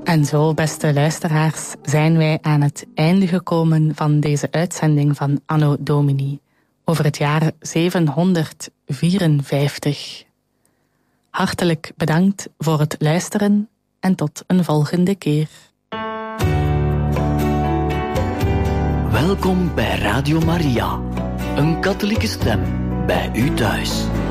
En zo, beste luisteraars, zijn wij aan het einde gekomen van deze uitzending van Anno Domini over het jaar 754. Hartelijk bedankt voor het luisteren en tot een volgende keer. Welkom bij Radio Maria, een katholieke stem bij u thuis.